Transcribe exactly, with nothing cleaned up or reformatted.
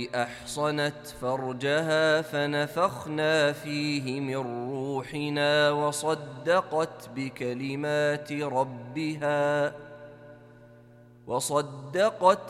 أحصنت فرجها فنفخنا فيه من روحنا وصدقت بكلمات ربها وصدقت